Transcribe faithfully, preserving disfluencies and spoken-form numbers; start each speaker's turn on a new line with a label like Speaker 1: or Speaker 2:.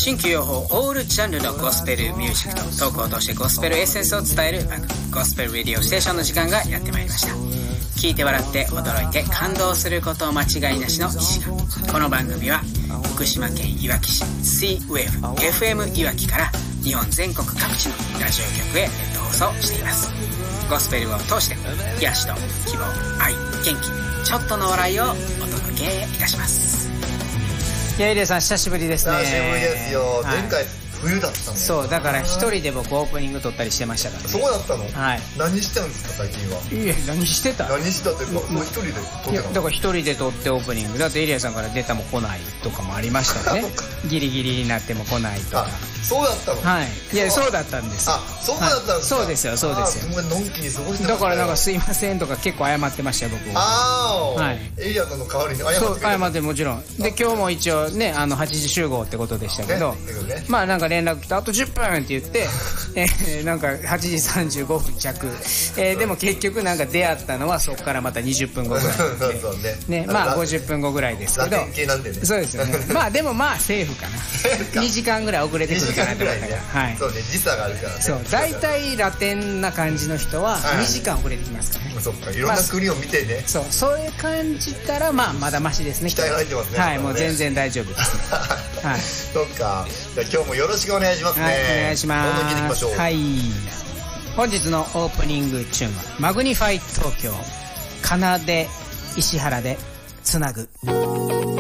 Speaker 1: 新旧用法オールジャンルのゴスペルミュージックとトークを通してゴスペルエッセンスを伝える番組、ゴスペルレディオステーションの時間がやってまいりました。聞いて笑って驚いて感動すること間違いなしの石が。この番組は福島県いわき市 C ウェーブ エフエム いわきから日本全国各地のラジオ局へネット放送しています。ゴスペルを通して癒しと希望、愛、元気、ちょっとの笑いをお届けいたします。いや、イレさん久しぶりですね。
Speaker 2: 久しぶりですよ、はい、前回冬だったの。
Speaker 1: そうだから一人で僕オープニング撮ったりしてましたからね。
Speaker 2: そうだったの。
Speaker 1: はい。
Speaker 2: 何してたんですか最近は。
Speaker 1: いや、何してた
Speaker 2: 何してたっていうか、もう一人で撮ってたの。いや、
Speaker 1: だから一人で撮ってオープニングだって、エリアさんから出たも来ないとかもありましたよね。ギリギリになっても来ないとか。
Speaker 2: あ、そうだったの。
Speaker 1: はい。いや、そうだったんです。
Speaker 2: あ、そうだったんですか。
Speaker 1: そうですよ、そうですよ。
Speaker 2: すごいのんきに過ごしてた。
Speaker 1: だからなんかすいませんとか結構謝ってましたよ僕は。
Speaker 2: ああ、
Speaker 1: はい。
Speaker 2: エリアさんの代わりに謝ってくれた。
Speaker 1: そう、謝ってもちろん。で今日も一応ね、あのはちじ集合ってことでしたけど、
Speaker 2: ね、
Speaker 1: まあなんか連絡来てあとじゅっぷんって言って、えー、なんかはちじさんじゅうごふん着、えー、でも結局なんか出会ったのはそこからまたにじゅっぷんごぐらいなんで
Speaker 2: そうね、
Speaker 1: ね、まあごじゅっぷんごぐらいですけど、
Speaker 2: ラテン系なんでね、
Speaker 1: そうですよね。まあでもまあセーフかな。にじかんぐらい遅れてくるかなと思ったから、
Speaker 2: ね、はい、そうね、時差があるからね。
Speaker 1: そう大体ラテンな感じの人はにじかん遅れてきますからね、はい、
Speaker 2: そっか、いろんな国を見てね、まあ、
Speaker 1: そうそういう感じたらまあまだマシですね。
Speaker 2: 期待入ってますね。
Speaker 1: はい、もう全然大丈夫ですね。はい、
Speaker 2: そっか、じゃあ今日もよろしくお願いしますね。
Speaker 1: はい、お願いします。
Speaker 2: どんどん聞いていきましょう。
Speaker 1: はい、本日のオープニングチューンはマグニファイ東京、奏で石原でつなぐ。